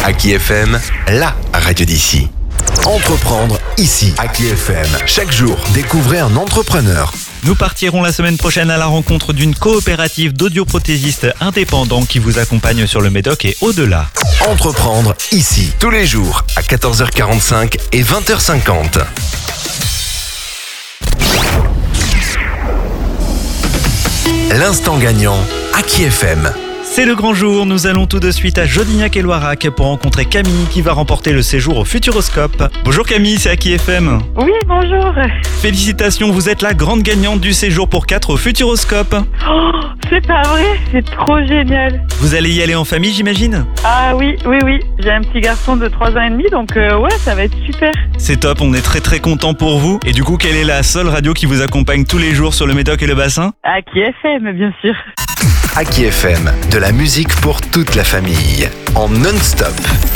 Aki FM, la radio d'ici. Entreprendre ici, Aki FM. Chaque jour, découvrez un entrepreneur. Nous partirons la semaine prochaine à la rencontre d'une coopérative d'audioprothésistes indépendants qui vous accompagne sur le Médoc et au-delà. Entreprendre ici, tous les jours, à 14h45 et 20h50. L'instant gagnant, Aki FM. C'est le grand jour, nous allons tout de suite à Jodignac et Loirac pour rencontrer Camille qui va remporter le séjour au Futuroscope. Bonjour Camille, c'est Aki FM. Oui, bonjour. Félicitations, vous êtes la grande gagnante du séjour pour 4 au Futuroscope. Oh, c'est pas vrai, c'est trop génial. Vous allez y aller en famille, j'imagine ? Ah oui. J'ai un petit garçon de 3 ans et demi, donc ouais, ça va être super. C'est top, on est très content pour vous. Et du coup, quelle est la seule radio qui vous accompagne tous les jours sur le Médoc et le bassin ? Aki FM, bien sûr. Aki FM, de la musique pour toute la famille, en non-stop.